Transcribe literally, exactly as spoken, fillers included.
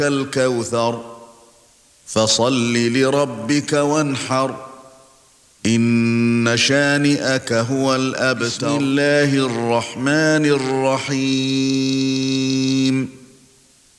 الكوثر فصل لربك وانحر إن شانئك هو الأبتر. بسم الله الرحمن الرحيم